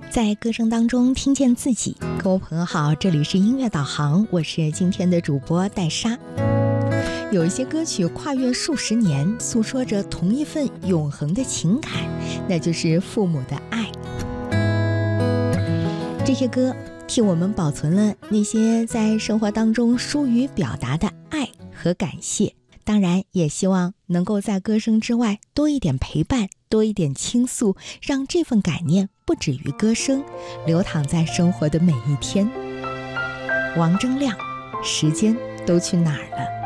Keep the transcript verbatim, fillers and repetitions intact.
在歌声当中听见自己。各位朋友好，这里是音乐导航，我是今天的主播戴莎。有一些歌曲跨越数十年，诉说着同一份永恒的情感，那就是父母的爱。这些歌替我们保存了那些在生活当中疏于表达的爱和感谢，当然也希望能够在歌声之外多一点陪伴，多一点倾诉，让这份感念不止于歌声，流淌在生活的每一天。王铮亮，时间都去哪儿了？